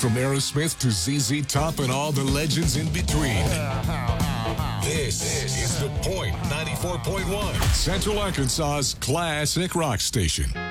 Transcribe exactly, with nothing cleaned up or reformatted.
From Aerosmith to Z Z Top and all the legends in between. This, this is The Point ninety-four point one, Central Arkansas's classic rock station.